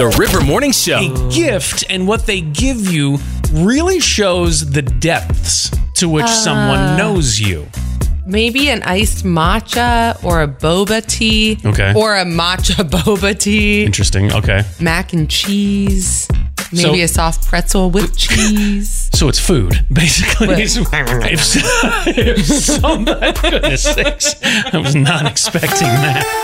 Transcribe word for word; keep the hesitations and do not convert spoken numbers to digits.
The River Morning Show. A gift and what they give you really shows the depths to which uh, someone knows you. Maybe an iced matcha or a boba tea. Okay. Or a matcha boba tea. Interesting. Okay. Mac and cheese. Maybe So- a soft pretzel with cheese. So it's food, basically. What? if, if some, goodness sakes, I was not expecting that.